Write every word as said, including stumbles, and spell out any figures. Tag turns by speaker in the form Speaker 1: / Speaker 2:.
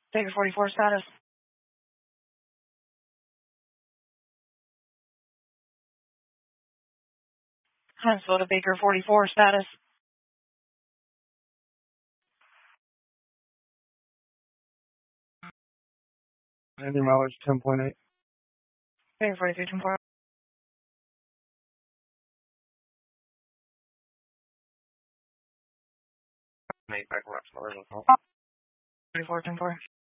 Speaker 1: Baker forty-four status. Huntsville to Baker forty-four status.
Speaker 2: Landing mileage ten point eight.
Speaker 1: Baker forty-three ten four.
Speaker 2: Nate back left.
Speaker 1: forty-four ten four.